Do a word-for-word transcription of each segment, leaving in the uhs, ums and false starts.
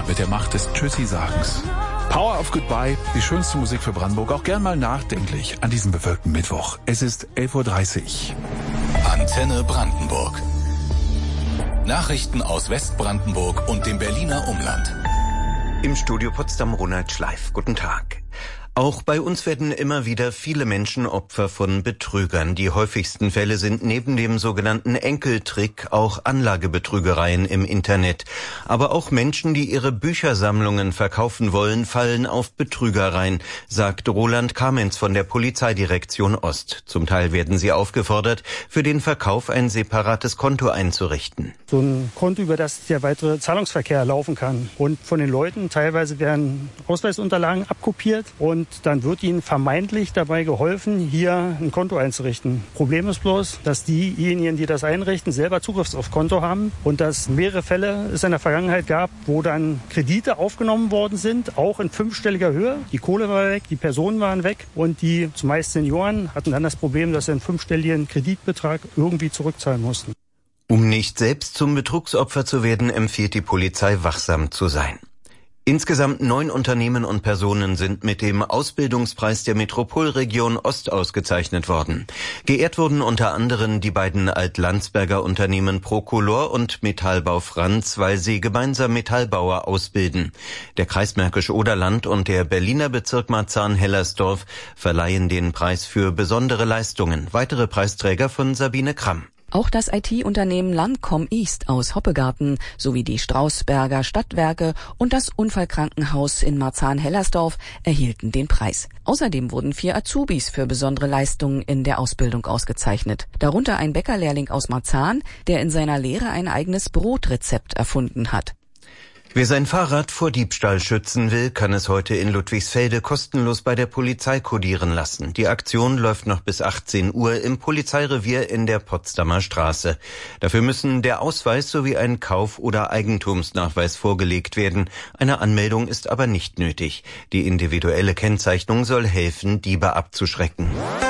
mit der Macht des Tschüssi-Sagens. Power of Goodbye, die schönste Musik für Brandenburg, auch gern mal nachdenklich an diesem bewölkten Mittwoch. Es ist elf Uhr dreißig. Antenne Brandenburg. Nachrichten aus Westbrandenburg und dem Berliner Umland. Im Studio Potsdam Ronald Schleif. Guten Tag. Auch bei uns werden immer wieder viele Menschen Opfer von Betrügern. Die häufigsten Fälle sind neben dem sogenannten Enkeltrick auch Anlagebetrügereien im Internet. Aber auch Menschen, die ihre Büchersammlungen verkaufen wollen, fallen auf Betrügereien, sagt Roland Kamenz von der Polizeidirektion Ost. Zum Teil werden sie aufgefordert, für den Verkauf ein separates Konto einzurichten. So ein Konto, über das der weitere Zahlungsverkehr laufen kann. Und von den Leuten teilweise werden Ausweisunterlagen abkopiert und dann wird ihnen vermeintlich dabei geholfen, hier ein Konto einzurichten. Problem ist bloß, dass diejenigen, die das einrichten, selber Zugriff aufs Konto haben und dass mehrere Fälle es in der Vergangenheit gab, wo dann Kredite aufgenommen worden sind, auch in fünfstelliger Höhe. Die Kohle war weg, die Personen waren weg und die zumeist Senioren hatten dann das Problem, dass sie einen fünfstelligen Kreditbetrag irgendwie zurückzahlen mussten. Um nicht selbst zum Betrugsopfer zu werden, empfiehlt die Polizei, wachsam zu sein. Insgesamt neun Unternehmen und Personen sind mit dem Ausbildungspreis der Metropolregion Ost ausgezeichnet worden. Geehrt wurden unter anderem die beiden Alt-Landsberger Unternehmen Procolor und Metallbau Franz, weil sie gemeinsam Metallbauer ausbilden. Der Kreis Märkisch-Oderland und der Berliner Bezirk Marzahn-Hellersdorf verleihen den Preis für besondere Leistungen. Weitere Preisträger von Sabine Kramm. Auch das I T-Unternehmen Landcom East aus Hoppegarten sowie die Strausberger Stadtwerke und das Unfallkrankenhaus in Marzahn-Hellersdorf erhielten den Preis. Außerdem wurden vier Azubis für besondere Leistungen in der Ausbildung ausgezeichnet. Darunter ein Bäckerlehrling aus Marzahn, der in seiner Lehre ein eigenes Brotrezept erfunden hat. Wer sein Fahrrad vor Diebstahl schützen will, kann es heute in Ludwigsfelde kostenlos bei der Polizei kodieren lassen. Die Aktion läuft noch bis achtzehn Uhr im Polizeirevier in der Potsdamer Straße. Dafür müssen der Ausweis sowie ein Kauf- oder Eigentumsnachweis vorgelegt werden. Eine Anmeldung ist aber nicht nötig. Die individuelle Kennzeichnung soll helfen, Diebe abzuschrecken.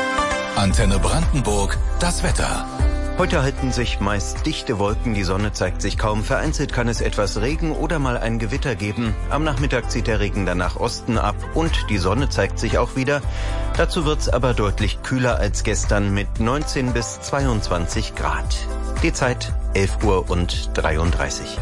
Antenne Brandenburg, das Wetter. Heute halten sich meist dichte Wolken, die Sonne zeigt sich kaum. Vereinzelt kann es etwas Regen oder mal ein Gewitter geben. Am Nachmittag zieht der Regen dann nach Osten ab und die Sonne zeigt sich auch wieder. Dazu wird's aber deutlich kühler als gestern mit neunzehn bis zweiundzwanzig Grad. Die Zeit elf Uhr und dreiunddreißig.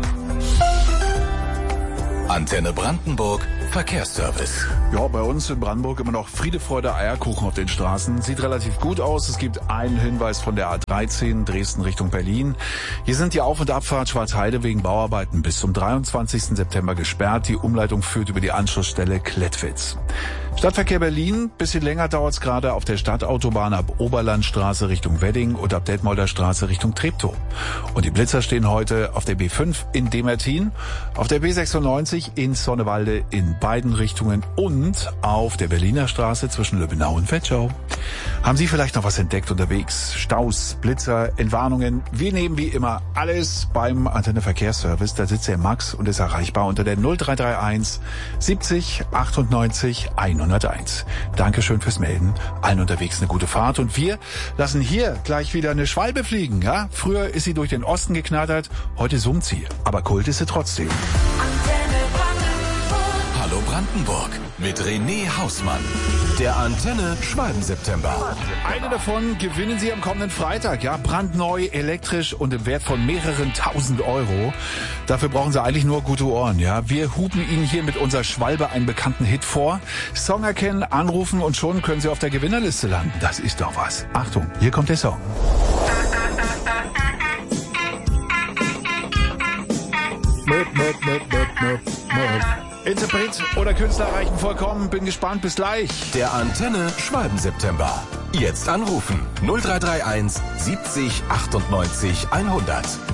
Antenne Brandenburg, Verkehrsservice. Ja, bei uns in Brandenburg immer noch Friede, Freude, Eierkuchen auf den Straßen. Sieht relativ gut aus. Es gibt einen Hinweis von der A dreizehn, Dresden Richtung Berlin. Hier sind die Auf- und Abfahrt Schwarzheide wegen Bauarbeiten bis zum dreiundzwanzigsten September gesperrt. Die Umleitung führt über die Anschlussstelle Klettwitz. Stadtverkehr Berlin, bisschen länger dauert's gerade auf der Stadtautobahn ab Oberlandstraße Richtung Wedding und ab Detmolder Straße Richtung Treptow. Und die Blitzer stehen heute auf der B fünf in Demertin, auf der B sechsundneunzig in Sonnewalde in beiden Richtungen und auf der Berliner Straße zwischen Lübbenau und Vetschau. Haben Sie vielleicht noch was entdeckt unterwegs? Staus, Blitzer, Entwarnungen? Wir nehmen wie immer alles beim Antenne Verkehrsservice. Da sitzt der Max und ist erreichbar unter der null drei drei eins siebzig achtundneunzig hunderteins. Dankeschön fürs Melden. Allen unterwegs eine gute Fahrt. Und wir lassen hier gleich wieder eine Schwalbe fliegen. Ja? Früher ist sie durch den Osten geknattert, heute summt sie. Aber Kult ist sie trotzdem. Hallo Brandenburg mit René Hausmann. Der Antenne Schwalben-September. Eine davon gewinnen Sie am kommenden Freitag. Ja, brandneu, elektrisch und im Wert von mehreren tausend Euro. Dafür brauchen Sie eigentlich nur gute Ohren. Ja, wir hupen Ihnen hier mit unserer Schwalbe einen bekannten Hit vor. Song erkennen, anrufen und schon können Sie auf der Gewinnerliste landen. Das ist doch was. Achtung, hier kommt der Song. Möp, möp, möp, möp, möp, möp. Interpret oder Künstler reichen vollkommen. Bin gespannt. Bis gleich. Der Antenne Schwalben-September. Jetzt anrufen. null drei drei eins siebzig achtundneunzig hundert.